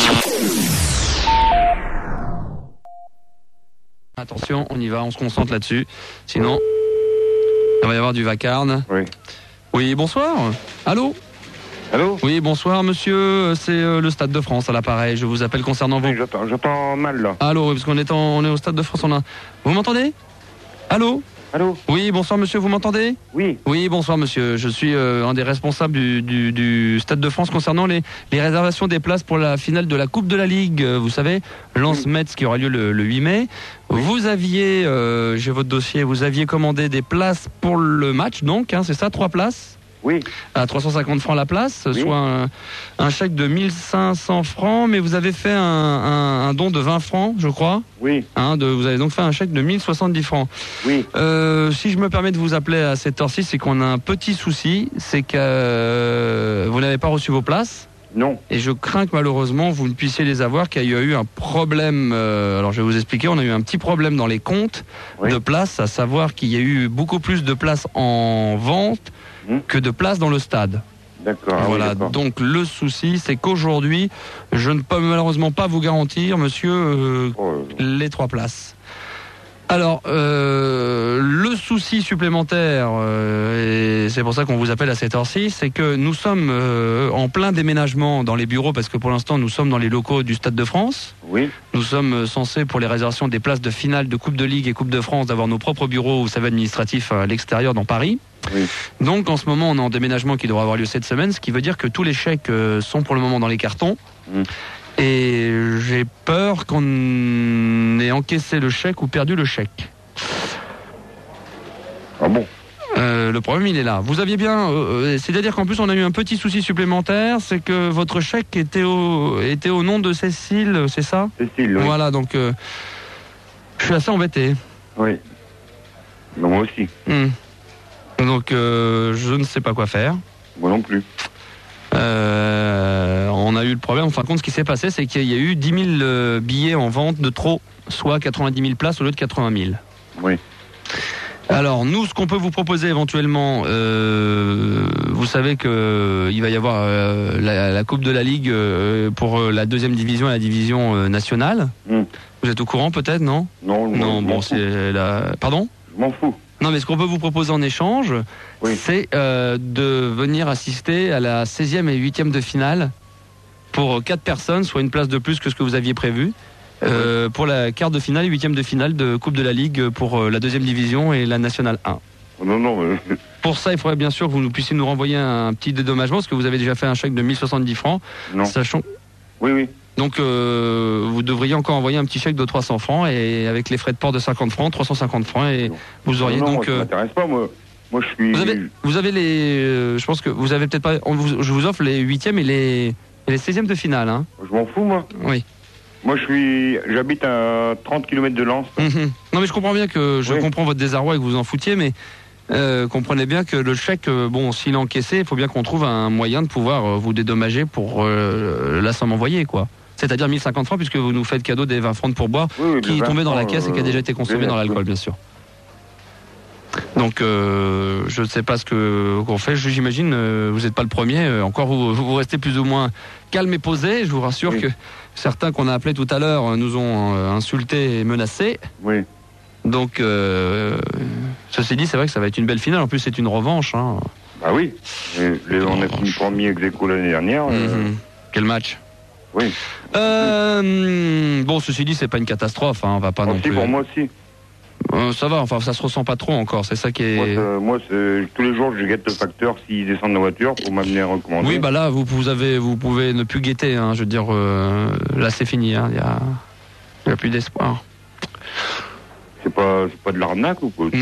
Attention, on y va, on se concentre là-dessus. Sinon, il va y avoir du vacarme. Oui. Oui, bonsoir. Allô? Allô? Oui, bonsoir monsieur, c'est le Stade de France à l'appareil, je vous appelle concernant vous. Oui, j'entends mal là. Allô, oui, parce qu'on est au Stade de France, Vous m'entendez? Allô? Allô? Oui, bonsoir monsieur, vous m'entendez? Oui. Oui, bonsoir monsieur, je suis un des responsables du Stade de France concernant les réservations des places pour la finale de la Coupe de la Ligue, vous savez, Lens-Metz qui aura lieu le 8 mai. Oui. Vous aviez, j'ai votre dossier, vous aviez commandé des places pour le match donc, hein, c'est ça, 3 places? Oui. À 350 francs la place, oui. Soit un chèque de 1500 francs, mais vous avez fait un don de 20 francs, je crois. Oui. Vous avez donc fait un chèque de 1070 francs. Oui. Si je me permets de vous appeler à cette heure-ci, c'est qu'on a un petit souci, c'est que vous n'avez pas reçu vos places. Non. Et je crains que malheureusement vous ne puissiez les avoir, qu'il y a eu un problème. Alors je vais vous expliquer, on a eu un petit problème dans les comptes de places, à savoir qu'il y a eu beaucoup plus de places en vente que de places dans le stade. D'accord. Voilà, oui, d'accord. donc le souci, c'est qu'aujourd'hui, je ne peux malheureusement pas vous garantir, monsieur, les 3 places. Alors, le souci supplémentaire, et c'est pour ça qu'on vous appelle à cette heure-ci, c'est que nous sommes en plein déménagement dans les bureaux, parce que pour l'instant, nous sommes dans les locaux du Stade de France. Oui. Nous sommes censés, pour les réservations des places de finale de Coupe de Ligue et Coupe de France, d'avoir nos propres bureaux, vous savez, administratifs à l'extérieur, dans Paris. Oui. Donc, en ce moment, on est en déménagement qui devra avoir lieu cette semaine, ce qui veut dire que tous les chèques sont pour le moment dans les cartons. Et j'ai peur qu'on ait encaissé le chèque ou perdu le chèque. Ah bon? Le problème, il est là. Vous aviez bien... c'est-à-dire qu'en plus, on a eu un petit souci supplémentaire, c'est que votre chèque était au nom de Cécile, c'est ça? Cécile, oui. Voilà, donc... je suis assez embêté. Oui. Non, moi aussi. Donc, je ne sais pas quoi faire. Moi non plus. On a eu le problème, en fin de compte, ce qui s'est passé, c'est qu'il y a eu 10 000 billets en vente de trop, soit 90 000 places au lieu de 80 000. Oui. Alors, nous, ce qu'on peut vous proposer éventuellement, vous savez qu'il va y avoir la Coupe de la Ligue pour la 2e division et la division nationale. Vous êtes au courant peut-être, non? Non, bon, c'est la... Pardon? Je m'en fous. Non, mais ce qu'on peut vous proposer en échange, c'est de venir assister à la 16e et 8e de finale pour 4 personnes, soit une place de plus que ce que vous aviez prévu, pour la quart de finale et 8e de finale de Coupe de la Ligue pour la 2e division et la Nationale 1. Non. Pour ça, il faudrait bien sûr que vous puissiez nous renvoyer un petit dédommagement, parce que vous avez déjà fait un chèque de 1070 francs. Non. Sachant... Oui. Donc, vous devriez encore envoyer un petit chèque de 300 francs, et avec les frais de port de 50 francs, 350 francs, et vous auriez donc... Non, ça m'intéresse pas, moi. Moi, je suis... Vous avez les... je pense que vous avez peut-être pas... je vous offre les 8e et les 16e de finale, hein. Je m'en fous, moi. Oui. Moi, j'habite à 30 km de Lens. Non, mais je comprends bien que je comprends votre désarroi et que vous en foutiez, mais comprenez bien que le chèque, s'il est encaissé, il faut bien qu'on trouve un moyen de pouvoir vous dédommager pour la somme envoyée, quoi. C'est-à-dire 1050 francs, puisque vous nous faites cadeau des 20 francs de pourboire qui est tombé dans la caisse et qui a déjà été consommé dans l'alcool, bien sûr. Donc, je ne sais pas ce qu'on fait. J'imagine, vous n'êtes pas le premier. Encore, vous restez plus ou moins calme et posé. Je vous rassure que certains qu'on a appelés tout à l'heure nous ont insultés et menacés. Oui. Donc, ceci dit, c'est vrai que ça va être une belle finale. En plus, c'est une revanche. Hein. Bah oui. On a fini premier ex-aequo l'année dernière. Quel match. Oui. Bon, ceci dit, c'est pas une catastrophe. Hein. On va pas non plus. Pour moi aussi. Ça va, enfin ça se ressent pas trop encore, c'est ça qui est... Moi tous les jours je guette le facteur s'il descend de la voiture pour m'amener recommander. Oui, bah là vous pouvez ne plus guetter, hein, je veux dire, là c'est fini, hein, il y a plus d'espoir. C'est pas de l'arnaque ou quoi?